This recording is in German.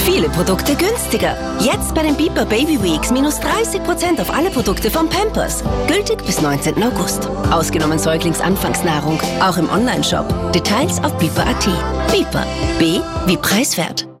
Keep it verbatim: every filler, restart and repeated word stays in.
Viele Produkte günstiger. Jetzt bei den Beeper Baby Weeks minus dreißig Prozent auf alle Produkte von Pampers. Gültig bis neunzehnten August. Ausgenommen Säuglingsanfangsnahrung. Auch im Onlineshop. Details auf beeper punkt at. Beeper. B wie preiswert.